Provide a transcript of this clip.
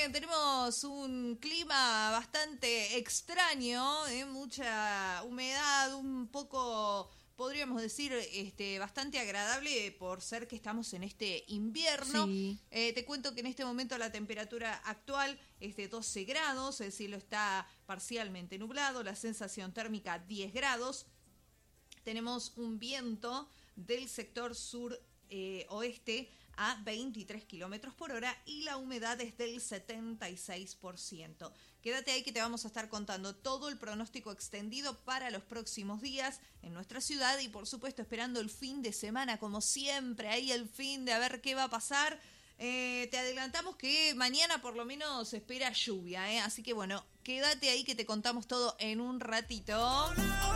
bien, tenemos un clima bastante extraño, mucha humedad, un poco, podríamos decir, bastante agradable por ser que estamos en este invierno. Sí. Te cuento que en este momento la temperatura actual es de 12 grados, el cielo está parcialmente nublado, la sensación térmica 10 grados. Tenemos un viento del sector sur oeste a 23 kilómetros por hora y la humedad es del 76%. Quédate ahí que te vamos a estar contando todo el pronóstico extendido para los próximos días en nuestra ciudad y por supuesto esperando el fin de semana, como siempre, ahí el fin de a ver qué va a pasar. Te adelantamos que mañana por lo menos se espera lluvia, así que bueno, quédate ahí que te contamos todo en un ratito.